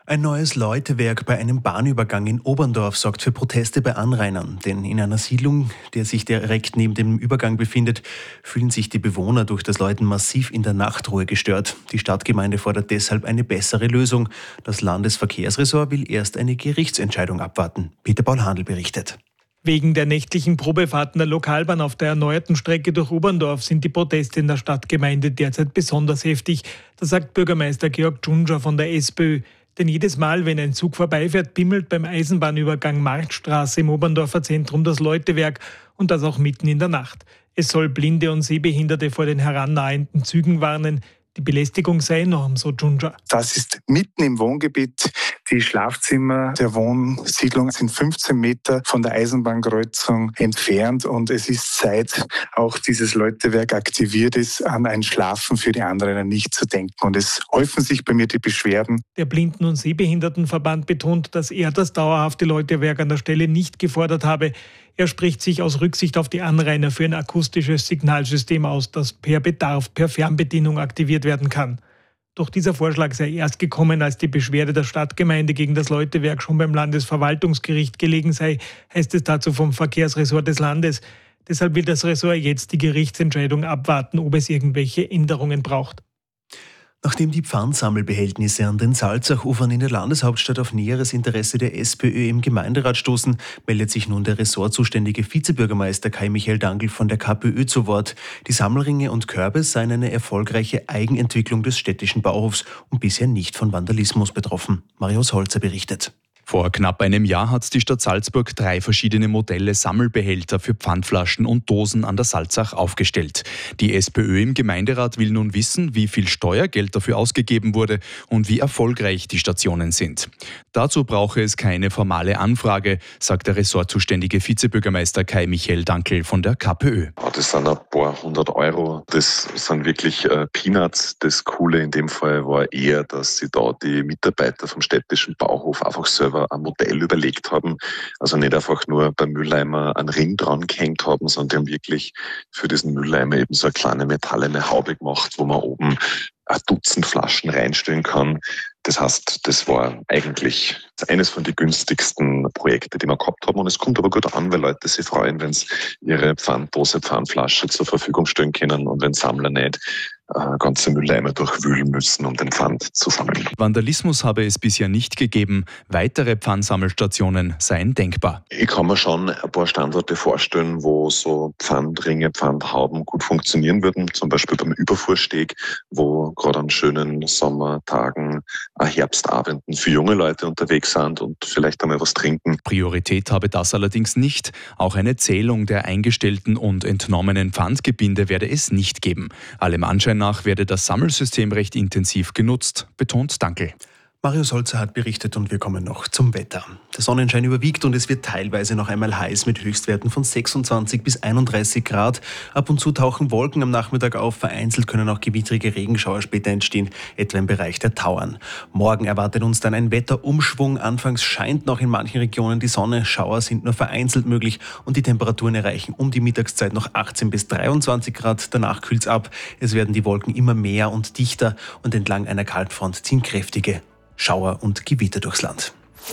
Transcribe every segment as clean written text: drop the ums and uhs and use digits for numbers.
Ein neues Läutewerk bei einem Bahnübergang in Oberndorf sorgt für Proteste bei Anrainern. Denn in einer Siedlung, die sich direkt neben dem Übergang befindet, fühlen sich die Bewohner durch das Läuten massiv in der Nachtruhe gestört. Die Stadtgemeinde fordert deshalb eine bessere Lösung. Das Landesverkehrsressort will erst eine Gerichtsentscheidung abwarten. Peter Paul Handl berichtet. Wegen der nächtlichen Probefahrten der Lokalbahn auf der erneuerten Strecke durch Oberndorf sind die Proteste in der Stadtgemeinde derzeit besonders heftig. Das sagt Bürgermeister Georg Tschunscher von der SPÖ. Denn jedes Mal, wenn ein Zug vorbeifährt, bimmelt beim Eisenbahnübergang Marktstraße im Oberndorfer Zentrum das Läutewerk und das auch mitten in der Nacht. Es soll Blinde und Sehbehinderte vor den herannahenden Zügen warnen. Die Belästigung sei enorm, so Tschunscher. Das ist mitten im Wohngebiet. Die Schlafzimmer der Wohnsiedlung sind 15 Meter von der Eisenbahnkreuzung entfernt und es ist, seit auch dieses Läutewerk aktiviert ist, an ein Schlafen für die anderen nicht zu denken. Und es häufen sich bei mir die Beschwerden. Der Blinden- und Sehbehindertenverband betont, dass er das dauerhafte Läutewerk an der Stelle nicht gefordert habe. Er spricht sich aus Rücksicht auf die Anrainer für ein akustisches Signalsystem aus, das per Bedarf per Fernbedienung aktiviert werden kann. Doch dieser Vorschlag sei erst gekommen, als die Beschwerde der Stadtgemeinde gegen das Läutewerk schon beim Landesverwaltungsgericht gelegen sei, heißt es dazu vom Verkehrsressort des Landes. Deshalb will das Ressort jetzt die Gerichtsentscheidung abwarten, ob es irgendwelche Änderungen braucht. Nachdem die Pfandsammelbehältnisse an den Salzachufern in der Landeshauptstadt auf näheres Interesse der SPÖ im Gemeinderat stoßen, meldet sich nun der ressortzuständige Vizebürgermeister Kai-Michael Dangl von der KPÖ zu Wort. Die Sammelringe und Körbe seien eine erfolgreiche Eigenentwicklung des städtischen Bauhofs und bisher nicht von Vandalismus betroffen. Marius Holzer berichtet. Vor knapp einem Jahr hat die Stadt Salzburg 3 verschiedene Modelle Sammelbehälter für Pfandflaschen und Dosen an der Salzach aufgestellt. Die SPÖ im Gemeinderat will nun wissen, wie viel Steuergeld dafür ausgegeben wurde und wie erfolgreich die Stationen sind. Dazu brauche es keine formale Anfrage, sagt der ressortzuständige Vizebürgermeister Kai-Michael Dangl von der KPÖ. Das sind ein paar hundert Euro, das sind wirklich Peanuts. Das Coole in dem Fall war eher, dass sie da die Mitarbeiter vom städtischen Bauhof einfach selber ein Modell überlegt haben. Also nicht einfach nur beim Mülleimer einen Ring dran gehängt haben, sondern die haben wirklich für diesen Mülleimer eben so eine kleine metallene Haube gemacht, wo man oben ein Dutzend Flaschen reinstellen kann. Das heißt, das war eigentlich eines von den günstigsten Projekten, die wir gehabt haben. Und es kommt aber gut an, weil Leute sich freuen, wenn sie ihre Pfanddose, Pfandflasche zur Verfügung stellen können und wenn Sammler nicht ganze Mülleimer durchwühlen müssen, um den Pfand zu sammeln. Vandalismus habe es bisher nicht gegeben. Weitere Pfandsammelstationen seien denkbar. Ich kann mir schon ein paar Standorte vorstellen, wo so Pfandringe, Pfandhauben gut funktionieren würden. Zum Beispiel beim Überfuhrsteg, wo gerade an schönen Sommertagen, Herbstabenden für junge Leute unterwegs sind und vielleicht einmal was trinken. Priorität habe das allerdings nicht. Auch eine Zählung der eingestellten und entnommenen Pfandgebinde werde es nicht geben. Allem Anschein nach werde das Sammelsystem recht intensiv genutzt, betont Dangl. Marius Holzer hat berichtet und wir kommen noch zum Wetter. Der Sonnenschein überwiegt und es wird teilweise noch einmal heiß mit Höchstwerten von 26 bis 31 Grad. Ab und zu tauchen Wolken am Nachmittag auf. Vereinzelt können auch gewittrige Regenschauer später entstehen, etwa im Bereich der Tauern. Morgen erwartet uns dann ein Wetterumschwung. Anfangs scheint noch in manchen Regionen die Sonne. Schauer sind nur vereinzelt möglich und die Temperaturen erreichen um die Mittagszeit noch 18 bis 23 Grad. Danach kühlt's ab. Es werden die Wolken immer mehr und dichter und entlang einer Kaltfront ziehen kräftige Schauer und Gewitter durchs Land.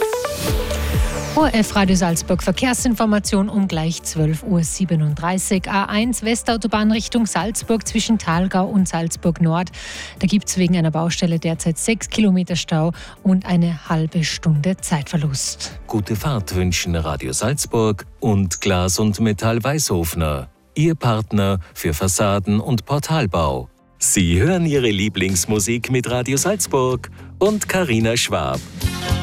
ORF Radio Salzburg Verkehrsinformation um gleich 12.37 Uhr. A1 Westautobahn Richtung Salzburg zwischen Thalgau und Salzburg Nord. Da gibt es wegen einer Baustelle derzeit 6 Kilometer Stau und eine halbe Stunde Zeitverlust. Gute Fahrt wünschen Radio Salzburg und Glas und Metall Weißhofner. Ihr Partner für Fassaden- und Portalbau. Sie hören Ihre Lieblingsmusik mit Radio Salzburg und Carina Schwab.